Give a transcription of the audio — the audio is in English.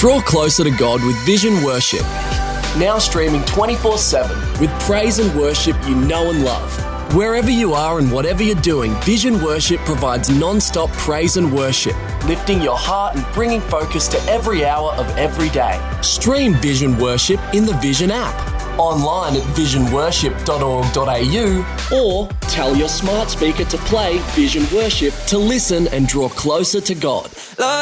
Draw closer to God with Vision Worship. Now streaming 24/7 with praise and worship you know and love. Wherever you are and whatever you're doing, Vision Worship provides non-stop praise and worship, lifting your heart and bringing focus to every hour of every day. Stream Vision Worship in the Vision app, online at visionworship.org.au, or tell your smart speaker to play Vision Worship to listen and draw closer to God.